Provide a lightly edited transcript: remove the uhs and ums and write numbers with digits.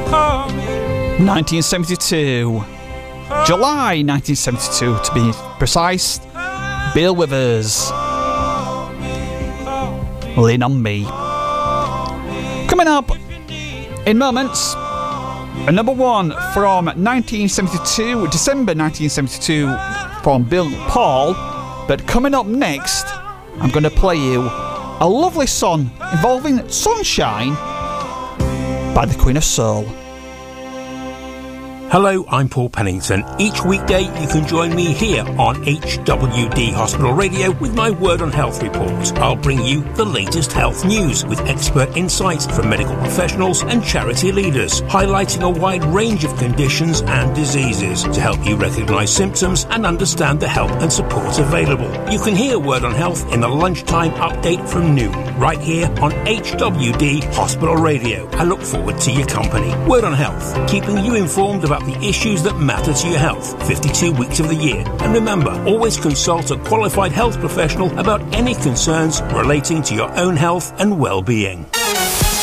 1972. July 1972 to be precise. Bill Withers. Lean on Me. Coming up in moments, a number one from 1972, December 1972, from Bill Paul. But coming up next, I'm going to play you a lovely song involving Sunshine by the Queen of Soul. Hello, I'm Paul Pennington. Each weekday you can join me here on HWD Hospital Radio with my Word on Health report. I'll bring you the latest health news with expert insights from medical professionals and charity leaders, highlighting a wide range of conditions and diseases to help you recognise symptoms and understand the help and support available. You can hear Word on Health in the lunchtime update from noon, right here on HWD Hospital Radio. I look forward to your company. Word on Health, keeping you informed about the issues that matter to your health 52 weeks of the year. And remember, always consult a qualified health professional about any concerns relating to your own health and well-being.